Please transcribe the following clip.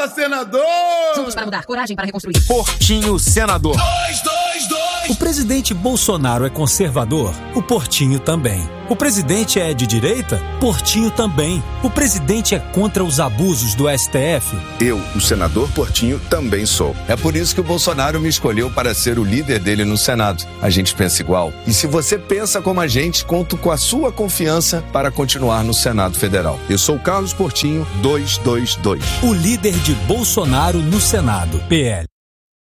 Força, senador! Juntos para mudar, coragem para reconstruir. Portinho Senador. 222! O presidente Bolsonaro é conservador? O Portinho também. O presidente é de direita? Portinho também. O presidente é contra os abusos do STF? Eu, o senador Portinho, também sou. É por isso que o Bolsonaro me escolheu para ser o líder dele no Senado. A gente pensa igual. E se você pensa como a gente, conto com a sua confiança para continuar no Senado Federal. Eu sou Carlos Portinho, 222. O líder de Bolsonaro no Senado. PL.